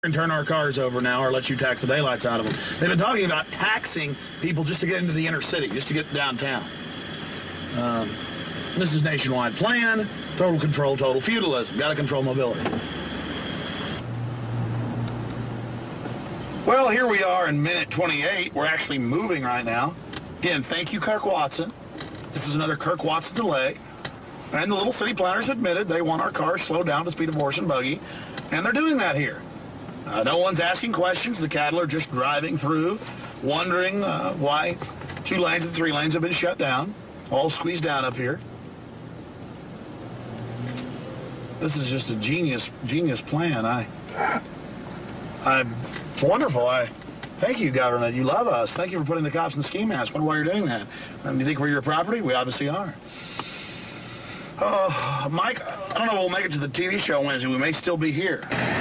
and turn our cars over now or let you tax the daylights out of them. They've been talking about taxing people just to get into the inner city, just to get downtown. This is nationwide plan, total control, total feudalism. Got to control mobility. Well, here we are in minute 28. We're actually moving right now. Again, thank you, Kirk Watson. This is another Kirk Watson delay. And the little city planners admitted they want our cars slowed down to the speed of horse and buggy, and they're doing that here. No one's asking questions. The cattle are just driving through, wondering why 2 lanes and 3 lanes have been shut down, all squeezed down up here. This is just a genius plan. It's wonderful. Thank you, government. You love us. Thank you for putting the cops in the ski mask. Wonder why you're doing that. Do you think we're your property? We obviously are. Mike, I don't know if we'll make it to the TV show Wednesday. We may still be here.